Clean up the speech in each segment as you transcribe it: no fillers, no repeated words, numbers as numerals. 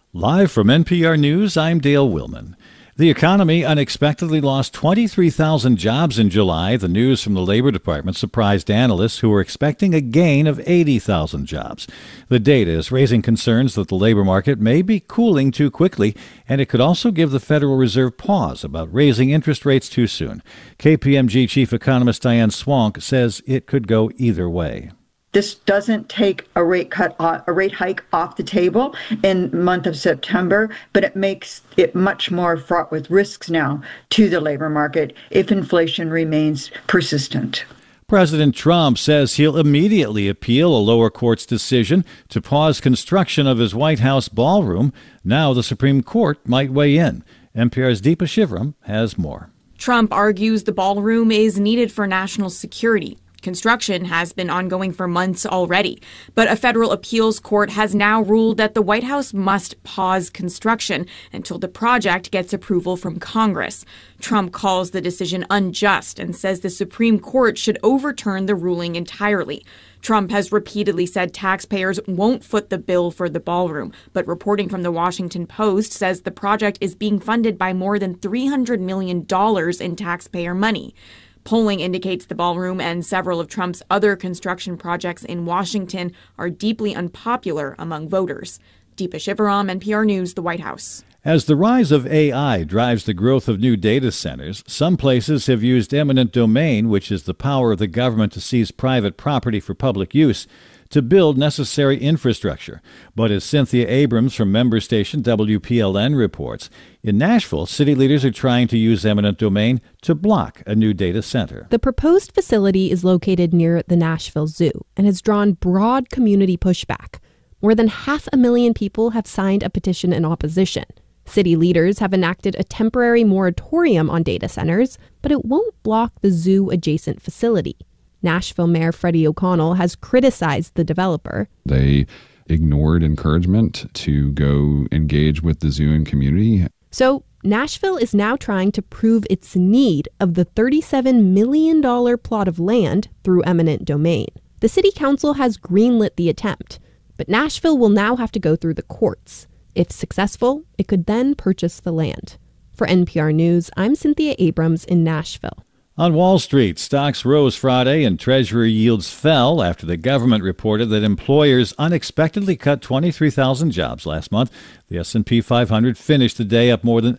Live from NPR News, I'm Dale Willman. The economy unexpectedly lost 23,000 jobs in July. The news from the Labor Department surprised analysts who were expecting a gain of 80,000 jobs. The data is raising concerns that the labor market may be cooling too quickly, and it could also give the Federal Reserve pause about raising interest rates too soon. KPMG Chief Economist Diane Swonk says it could go either way. This doesn't take a rate hike off the table in the month of September, but it makes it much more fraught with risks now to the labor market if inflation remains persistent. President Trump says he'll immediately appeal a lower court's decision to pause construction of his White House ballroom. Now the Supreme Court might weigh in. NPR's Deepa Shivaram has more. Trump argues the ballroom is needed for national security. Construction has been ongoing for months already, but a federal appeals court has now ruled that the White House must pause construction until the project gets approval from Congress. Trump calls the decision unjust and says the Supreme Court should overturn the ruling entirely. Trump has repeatedly said taxpayers won't foot the bill for the ballroom, but reporting from the Washington Post says the project is being funded by more than $300 million in taxpayer money. Polling indicates the ballroom and several of Trump's other construction projects in Washington are deeply unpopular among voters. Deepa Shivaram, NPR News, the White House. As the rise of AI drives the growth of new data centers, some places have used eminent domain, which is the power of the government to seize private property for public use, to build necessary infrastructure. But as Cynthia Abrams from member station WPLN reports, in Nashville, city leaders are trying to use eminent domain to block a new data center. The proposed facility is located near the Nashville Zoo and has drawn broad community pushback. More than 500,000 people have signed a petition in opposition. City leaders have enacted a temporary moratorium on data centers, but it won't block the zoo-adjacent facility. Nashville Mayor Freddie O'Connell has criticized the developer. They ignored encouragement to go engage with the zoo and community. So Nashville is now trying to prove its need of the $37 million plot of land through eminent domain. The city council has greenlit the attempt, but Nashville will now have to go through the courts. If successful, it could then purchase the land. For NPR News, I'm Cynthia Abrams in Nashville. On Wall Street, stocks rose Friday and Treasury yields fell after the government reported that employers unexpectedly cut 23,000 jobs last month. The S&P 500 finished the day up more than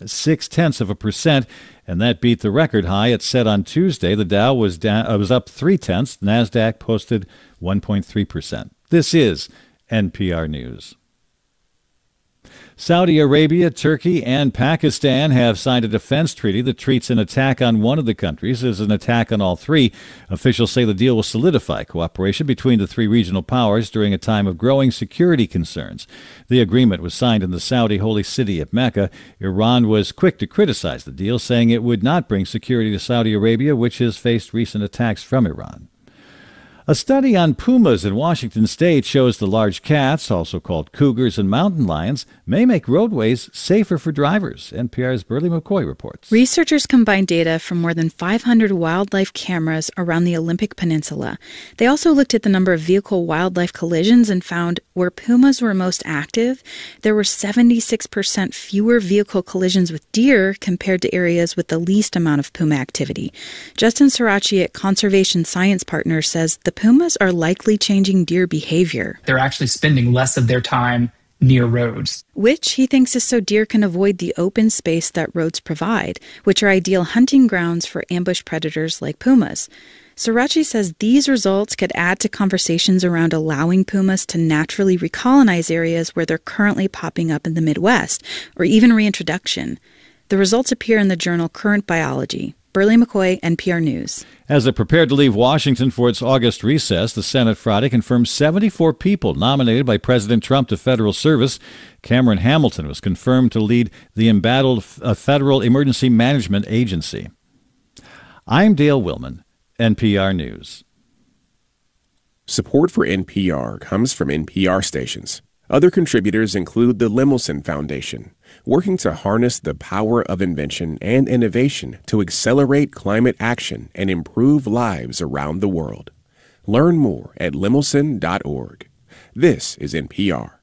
0.6%, and that beat the record high it set on Tuesday. The Dow was up 0.3%. NASDAQ posted 1.3%. This is NPR News. Saudi Arabia, Turkey, and Pakistan have signed a defense treaty that treats an attack on one of the countries as an attack on all three. Officials say the deal will solidify cooperation between the three regional powers during a time of growing security concerns. The agreement was signed in the Saudi holy city of Mecca. Iran was quick to criticize the deal, saying it would not bring security to Saudi Arabia, which has faced recent attacks from Iran. A study on pumas in Washington state shows the large cats, also called cougars and mountain lions, may make roadways safer for drivers. NPR's Burley McCoy reports. Researchers combined data from more than 500 wildlife cameras around the Olympic Peninsula. They also looked at the number of vehicle-wildlife collisions and found where pumas were most active, there were 76% fewer vehicle collisions with deer compared to areas with the least amount of puma activity. Justin Sirachi at Conservation Science Partners says the pumas are likely changing deer behavior. They're actually spending less of their time near roads, which he thinks is so deer can avoid the open space that roads provide, which are ideal hunting grounds for ambush predators like pumas. Sirachi says these results could add to conversations around allowing pumas to naturally recolonize areas where they're currently popping up in the Midwest, or even reintroduction. The results appear in the journal Current Biology. Burley McCoy, NPR News. As it prepared to leave Washington for its August recess, the Senate Friday confirmed 74 people nominated by President Trump to federal service. Cameron Hamilton was confirmed to lead the embattled Federal Emergency Management Agency. I'm Dale Willman, NPR News. Support for NPR comes from NPR stations. Other contributors include the Lemelson Foundation, working to harness the power of invention and innovation to accelerate climate action and improve lives around the world. Learn more at lemelson.org. This is NPR.